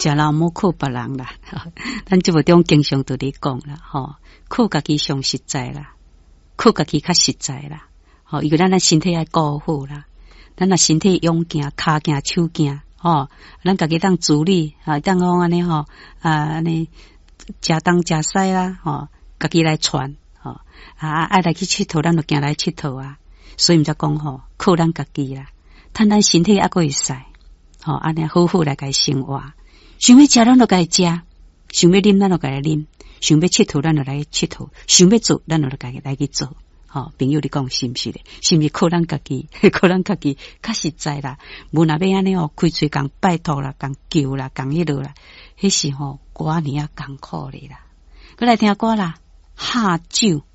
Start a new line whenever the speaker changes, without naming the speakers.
食老母靠别人啦，咱节目中经常都咧讲啦，靠家己上实在啦，靠家己较实在啦，伊个咱身体要顾好啦，咱若身体勇行、骹行、手行，咱家己当自理，当讲安尼安尼食东食西啦，家己来传，爱来去佚佗，咱就行来佚佗啊，所以毋则讲靠咱家己啦，趁咱身体还佫会使，安尼好好来家生活。想要食咱就该食，想要啉咱就该啉，想要佚佗咱就来佚佗，想要做咱就该来去做。朋友你讲是毋是咧？是毋是靠咱家己？靠咱家己较实在啦。无若要安尼开嘴讲拜托啦，讲求啦，讲迄落啦，迄是寡年啊艰苦咧啦。佮来听歌啦，下酒。